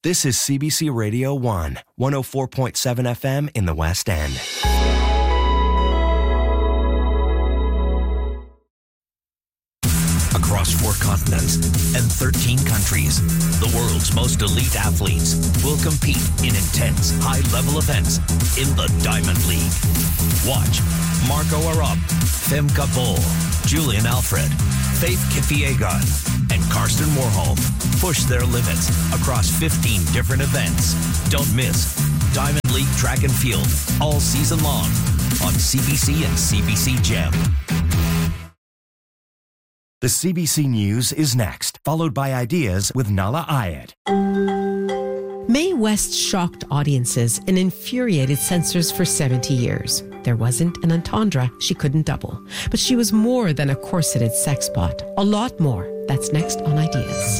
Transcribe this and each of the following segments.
This is CBC Radio 1, 104.7 FM in the West End. Across 4 continents and 13 countries, the world's most elite athletes will compete in intense, high-level events in the Diamond League. Watch Marco Arop, Femke Bol, Julian Alfred, Faith Kipyegon, and Karsten Warholm push their limits across 15 different events. Don't miss Diamond League Track and Field all season long on CBC and CBC Gem. The CBC News is next, followed by Ideas with Nala Ayed. Mae West shocked audiences and infuriated censors for 70 years. There wasn't an entendre she couldn't double. But she was more than a corseted sex bot. A lot more. That's next on Ideas.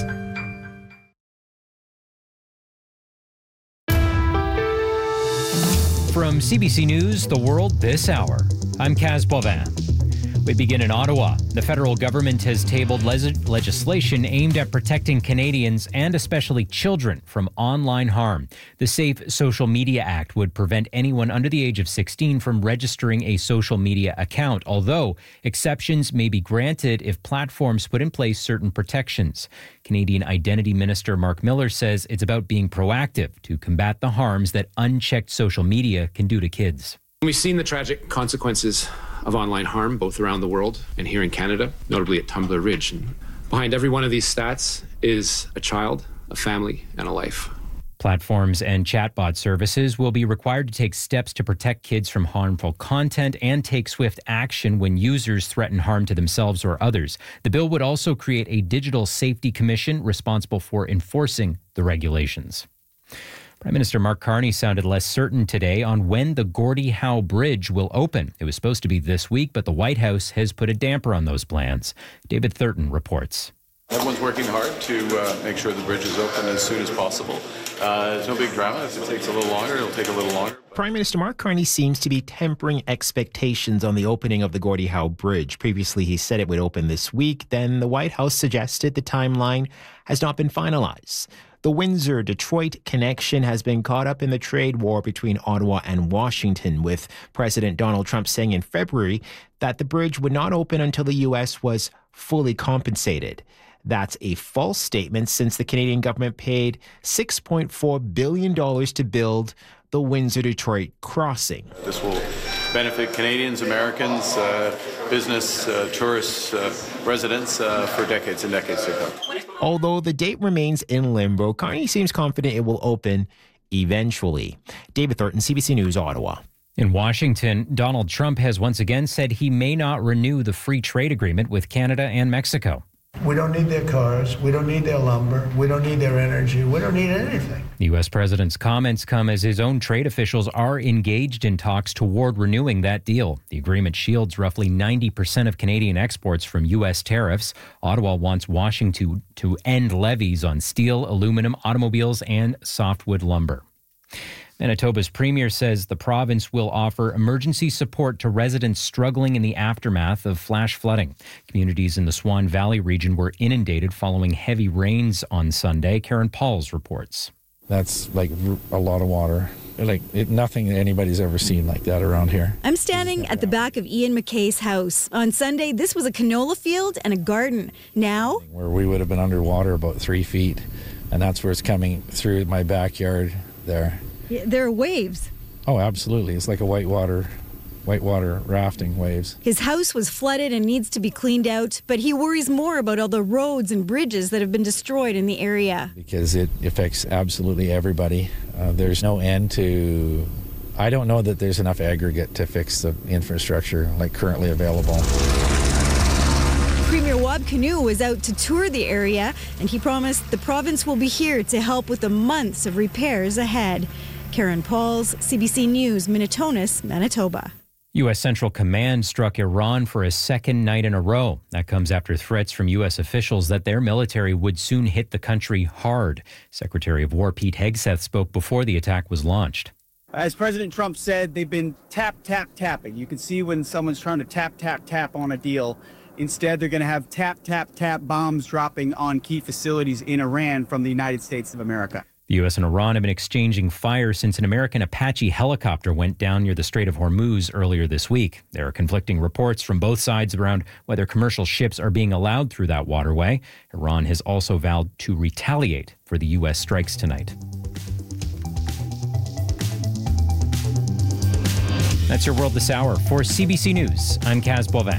From CBC News, The World This Hour, I'm Kaz Bovin. We begin in Ottawa. The federal government has tabled legislation aimed at protecting Canadians and especially children from online harm. The Safe Social Media Act would prevent anyone under the age of 16 from registering a social media account, although exceptions may be granted if platforms put in place certain protections. Canadian Identity Minister Mark Miller says it's about being proactive to combat the harms that unchecked social media can do to kids. We've seen the tragic consequences of online harm, both around the world and here in Canada, notably at Tumbler Ridge. And behind every one of these stats is a child, a family, and a life. Platforms and chatbot services will be required to take steps to protect kids from harmful content and take swift action when users threaten harm to themselves or others. The bill would also create a digital safety commission responsible for enforcing the regulations. Prime Minister Mark Carney sounded less certain today on when the Gordie Howe Bridge will open. It was supposed to be this week, but the White House has put a damper on those plans. David Thurton reports. Everyone's working hard to make sure the bridge is open as soon as possible. There's no big drama. If it takes a little longer, it'll take a little longer. Prime Minister Mark Carney seems to be tempering expectations on the opening of the Gordie Howe Bridge. Previously, he said it would open this week. Then the White House suggested the timeline has not been finalized. The Windsor-Detroit connection has been caught up in the trade war between Ottawa and Washington, with President Donald Trump saying in February that the bridge would not open until the U.S. was fully compensated. That's a false statement since the Canadian government paid $6.4 billion to build the Windsor-Detroit crossing. This will benefit Canadians, Americans, business, tourists, residents for decades and decades to come. Although the date remains in limbo, Carney seems confident it will open eventually. David Thurton, CBC News, Ottawa. In Washington, Donald Trump has once again said he may not renew the free trade agreement with Canada and Mexico. We don't need their cars. We don't need their lumber. We don't need their energy. We don't need anything. The U.S. president's comments come as his own trade officials are engaged in talks toward renewing that deal. The agreement shields roughly 90% of Canadian exports from U.S. tariffs. Ottawa wants Washington to end levies on steel, aluminum, automobiles, and softwood lumber. Manitoba's premier says the province will offer emergency support to residents struggling in the aftermath of flash flooding. Communities in the Swan Valley region were inundated following heavy rains on Sunday. Karen Pauls reports. That's like a lot of water. Nothing anybody's ever seen like that around here. I'm standing at the back of Ian McKay's house. On Sunday, this was a canola field and a garden. Now, where we would have been underwater about 3 feet, and that's where it's coming through my backyard there. There are waves. Oh, absolutely. It's like a whitewater rafting waves. His house was flooded and needs to be cleaned out, but he worries more about all the roads and bridges that have been destroyed in the area. Because it affects absolutely everybody. There's no end to... I don't know that there's enough aggregate to fix the infrastructure like currently available. Premier Wab Kinew was out to tour the area, and he promised the province will be here to help with the months of repairs ahead. Karen Pauls, CBC News, Minitonas, Manitoba. U.S. Central Command struck Iran for a second night in a row. That comes after threats from U.S. officials that their military would soon hit the country hard. Secretary of War Pete Hegseth spoke before the attack was launched. As President Trump said, they've been tapping. You can see when someone's trying to tap on a deal. Instead, they're going to have tap bombs dropping on key facilities in Iran from the United States of America. The U.S. and Iran have been exchanging fire since an American Apache helicopter went down near the Strait of Hormuz earlier this week. There are conflicting reports from both sides around whether commercial ships are being allowed through that waterway. Iran has also vowed to retaliate for the U.S. strikes tonight. That's your World This Hour. For CBC News, I'm Kaz Boivin.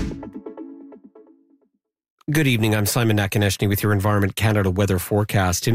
Good evening. I'm Simon Nakonechny with your Environment Canada weather forecast. In